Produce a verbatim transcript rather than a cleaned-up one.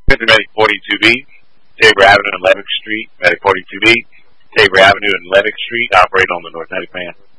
fifty Medic forty-two B, Tabor Avenue and Levick Street, Medic forty-two B, Tabor Avenue and Levick Street, operate on the North Medic van.